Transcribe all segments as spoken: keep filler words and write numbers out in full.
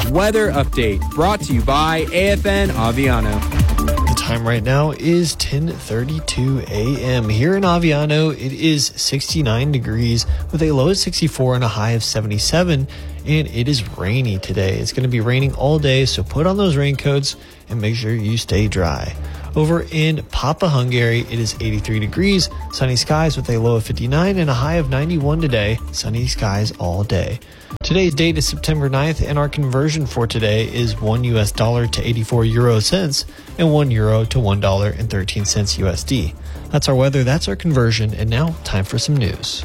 weather update brought to you by A F N Aviano. The time right now is ten thirty-two a.m. Here in Aviano, it is sixty-nine degrees with a low of sixty-four and a high of seventy-seven, and it is rainy today. It's going to be raining all day, so put on those raincoats and make sure you stay dry. Over in Papa Hungary, it is eighty-three degrees, sunny skies with a low of fifty-nine and a high of ninety-one today. Sunny skies all day. Today's date is September ninth, and our conversion for today is one U S dollar to eighty-four euro cents and one euro to one dollar and thirteen cents U S D. That's our weather, that's our conversion, and now time for some news.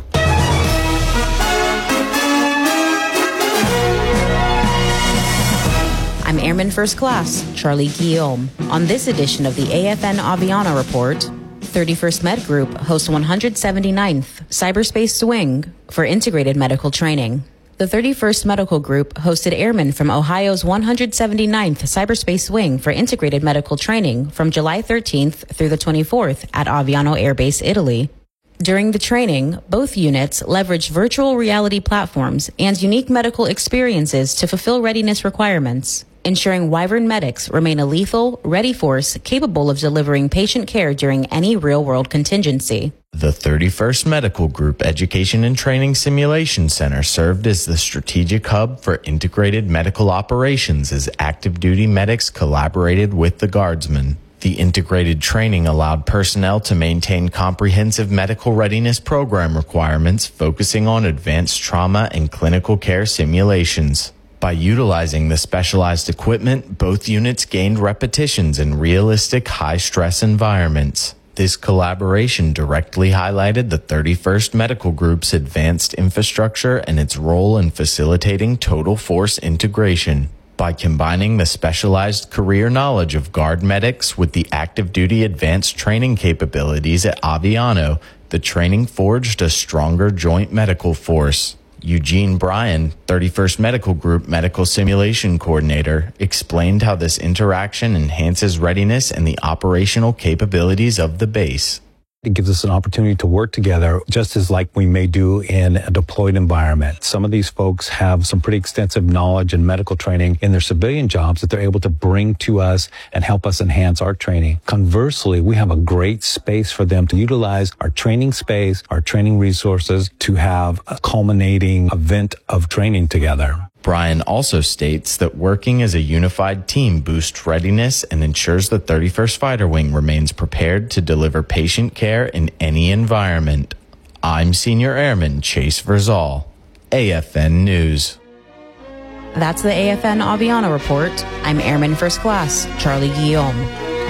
I'm Airman First Class, Charlie Guillaume. On this edition of the A F N Aviano Report, thirty-first Med Group hosts one hundred seventy-ninth Cyberspace Swing for integrated medical training. The thirty-first Medical Group hosted airmen from Ohio's one hundred seventy-ninth Cyberspace Wing for integrated medical training from July thirteenth through the twenty-fourth at Aviano Air Base, Italy. During the training, both units leveraged virtual reality platforms and unique medical experiences to fulfill readiness requirements, ensuring Wyvern medics remain a lethal, ready force capable of delivering patient care during any real-world contingency. The thirty-first Medical Group Education and Training Simulation Center served as the strategic hub for integrated medical operations as active duty medics collaborated with the Guardsmen. The integrated training allowed personnel to maintain comprehensive medical readiness program requirements, focusing on advanced trauma and clinical care simulations. By utilizing the specialized equipment, both units gained repetitions in realistic high-stress environments. This collaboration directly highlighted the thirty-first Medical Group's advanced infrastructure and its role in facilitating total force integration. By combining the specialized career knowledge of Guard medics with the active duty advanced training capabilities at Aviano, the training forged a stronger joint medical force. Eugene Bryan, thirty-first Medical Group Medical Simulation Coordinator, explained how this interaction enhances readiness and the operational capabilities of the base. It gives us an opportunity to work together just as like we may do in a deployed environment. Some of these folks have some pretty extensive knowledge and medical training in their civilian jobs that they're able to bring to us and help us enhance our training. Conversely, we have a great space for them to utilize our training space, our training resources to have a culminating event of training together. Bryan also states that working as a unified team boosts readiness and ensures the thirty-first Fighter Wing remains prepared to deliver patient care in any environment. I'm Senior Airman Chase Verzal, A F N News. That's the A F N Aviano Report. I'm Airman First Class, Charlie Guillaume.